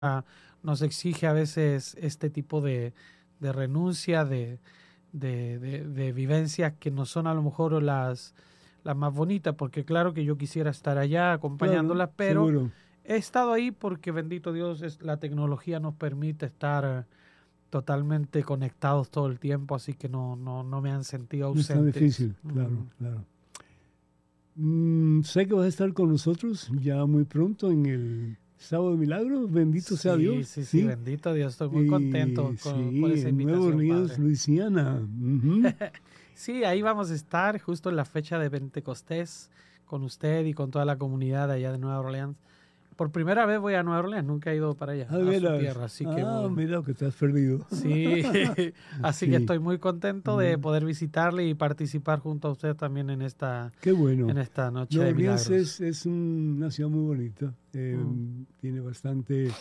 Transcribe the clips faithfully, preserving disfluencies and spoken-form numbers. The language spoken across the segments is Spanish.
nos exige a veces este tipo de, de renuncia, de, de, de, de vivencias que no son a lo mejor las, las más bonitas, porque claro que yo quisiera estar allá Claro, acompañándolas, pero seguro. he estado ahí porque bendito Dios, es, la tecnología nos permite estar eh, totalmente conectados todo el tiempo, así que no, no, no me han sentido No es tan ausentes. difícil, claro, Ujú. claro. Mm, sé que vas a estar con nosotros ya muy pronto en el Sábado de Milagros, bendito sea Sí, Dios, sí, sí, sí. bendito Dios, estoy muy contento Y con- por sí, esa en Nuevo invitación, Orleans, Padre. Luisiana. Ujú. Sí, ahí vamos a estar justo en la fecha de Pentecostés con usted y con toda la comunidad allá de Nueva Orleans. Por primera vez voy a Nueva Orleans, nunca he ido para allá, Ah, de a su veras. tierra, así que Ah, bueno, mira lo que te has perdido. sí, así que Sí. estoy muy contento de Mm, poder visitarle y participar junto a usted también en esta, qué en bueno. esta noche Nueva de Orleans milagros. es, es un- una ciudad muy bonita. eh, Mm. tiene bastante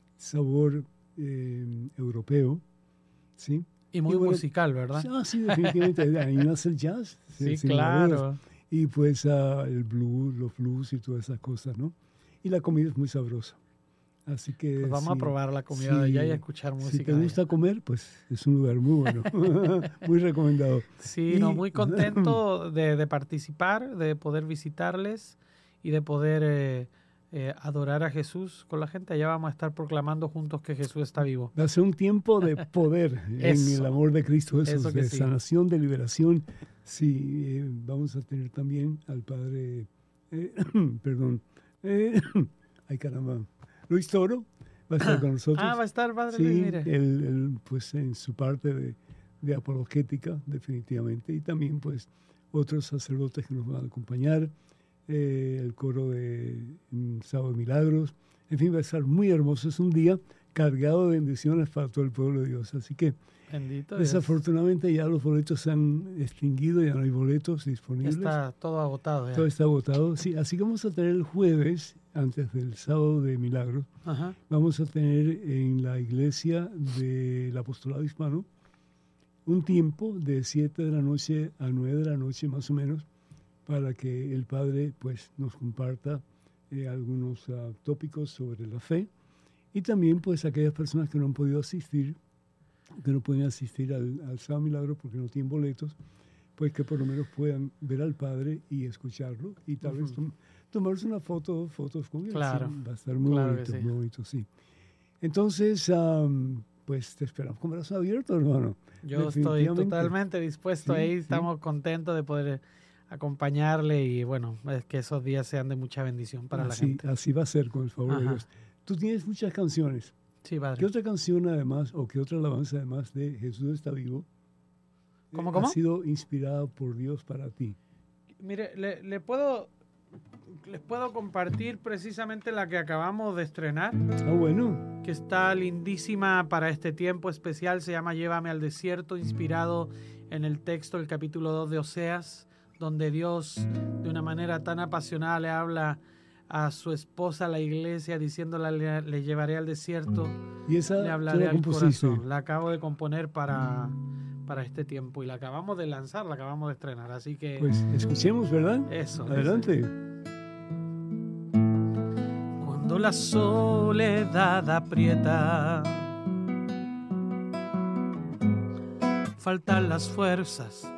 sabor eh, europeo, ¿sí? Y Y muy bueno, musical, ¿verdad? ah, sí, definitivamente. Ahí nace el jazz, sí, Sí, sin lugar a dudas. claro. Y pues ah, el blues, los blues y todas esas cosas, ¿no? Y la comida es muy sabrosa. Así Pues que vamos a si, probar la comida de allá y a si, escuchar si te música de allá. gusta comer, pues es un lugar muy bueno, muy recomendado. Sí, no, Y muy contento de, de participar, de poder visitarles y de poder eh, eh, adorar a Jesús con la gente. Allá vamos a estar proclamando juntos que Jesús está vivo. va a ser un tiempo de poder en el Eso, amor de Cristo eso Jesús, que de sí. sanación, de liberación. Sí, eh, vamos a tener también al Padre, eh, perdón, eh, ay caramba, Luis Toro va a estar con Ah, va nosotros. a estar Padre Luis, Sí, mire. él, él, pues en su parte de, de apologética, definitivamente, y también pues otros sacerdotes que nos van a acompañar, eh, el coro de mm, Sábado de Milagros, en fin, va a estar muy hermoso, es un día cargado de bendiciones para todo el pueblo de Dios, así que Bendito Dios. desafortunadamente ya los boletos se han extinguido, ya no hay boletos Ya disponibles, está todo agotado todo ya. está agotado, sí, así que vamos a tener el jueves, antes del Sábado de Milagros, Ajá. vamos a tener en la iglesia del Apostolado Hispano un tiempo de siete de la noche a nueve de la noche más o menos para que el Padre pues nos comparta eh, algunos uh, tópicos sobre la fe y también pues aquellas personas que no han podido asistir, que no pueden asistir al, al Sábado Milagro porque no tienen boletos, pues que por lo menos puedan ver al Padre y escucharlo y tal vez Ujú. tom tomarse una foto, fotos con él. Sí, Claro, va a estar muy claro que bonito, sí. muy bonito, sí. Entonces, um, pues te esperamos con brazos abiertos, hermano. Yo estoy Definitivamente. totalmente dispuesto Sí, ahí, sí. estamos contentos de poder acompañarle y bueno, es que esos días sean de mucha bendición para la Así, gente. así va a ser con el favor de Dios. Ajá, Tú tienes muchas canciones. sí, ¿Qué padre. otra canción además, o qué otra alabanza además de Jesús está vivo, eh, ¿Cómo, ha cómo? sido inspirada por Dios para ti? Mire, le, le puedo, les puedo compartir precisamente la que acabamos de estrenar, Ah, bueno. que está lindísima para este tiempo especial, se llama Llévame al desierto, inspirado en el texto del capítulo dos de Oseas, donde Dios de una manera tan apasionada le habla a su esposa, la iglesia, diciéndole le, le llevaré al desierto, Y le esa tú hablaré la al compusiste. corazón. La acabo de componer para, para este tiempo y la acabamos de lanzar, la acabamos de estrenar, así que Pues escuchemos, ¿verdad? eso. Adelante. Dice, cuando la soledad aprieta, faltan las fuerzas